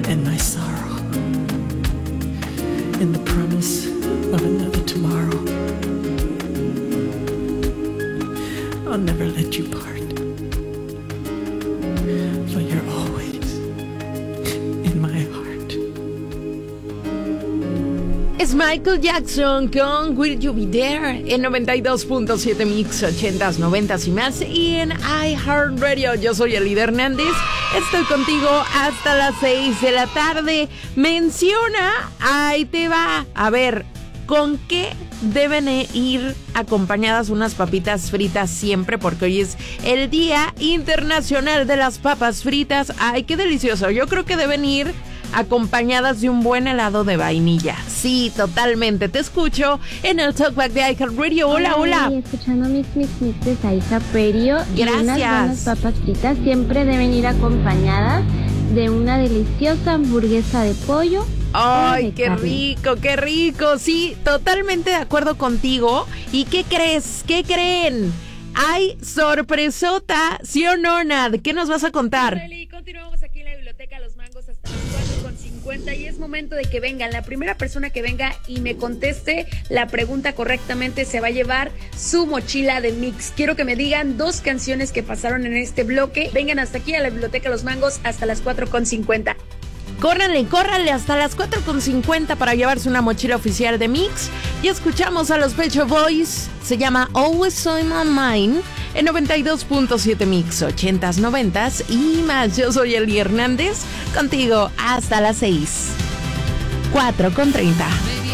and my sorrow in the promise of another tomorrow. I'll never let you part, for you're always in my heart. Es Michael Jackson con Will You Be There en 92.7 Mix 80s, 90s y más, y en iHeartRadio. Yo soy Elida Hernández, estoy contigo hasta las 6 de la tarde. Menciona, ahí te va, a ver, ¿con qué deben ir acompañadas unas papitas fritas siempre? Porque hoy es el Día Internacional de las Papas Fritas. ¡Ay, qué delicioso! Yo creo que deben ir acompañadas de un buen helado de vainilla. Sí, totalmente. Te escucho en el Talkback de iHeartRadio. Hola, hola. Escuchando Mix de iHeartRadio. Gracias. Y unas buenas papas fritas siempre deben ir acompañadas de una deliciosa hamburguesa de pollo. ¡Ay, qué rico, qué rico! Sí, totalmente de acuerdo contigo. ¿Y qué crees? ¿Qué creen? ¡Hay sorpresota! ¿Sí o no, Nad? ¿Qué nos vas a contar? Continuamos aquí en la Biblioteca Los Mangos hasta las 4:50 y es momento de que vengan. La primera persona que venga y me conteste la pregunta correctamente se va a llevar su mochila de Mix. Quiero que me digan 2 canciones que pasaron en este bloque. Vengan hasta aquí a la Biblioteca Los Mangos hasta las 4:50. Córranle hasta las 4:50 para llevarse una mochila oficial de Mix. Y escuchamos a los Pet Shop Boys. Se llama Always On My Mind en 92.7 Mix 80s, 90s y más. Yo soy Eli Hernández, contigo hasta las 6. 4:30.